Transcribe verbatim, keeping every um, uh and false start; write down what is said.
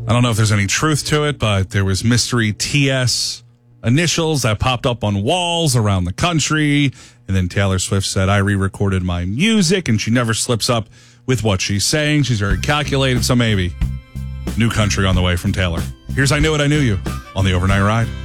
I don't know if there's any truth to it, but there was mystery T S initials that popped up on walls around the country. And then Taylor Swift said, I re-recorded my music, and she never slips up with what she's saying. She's very calculated, so maybe new country on the way from Taylor. Here's I Knew It, I Knew You on the Overnight Ride.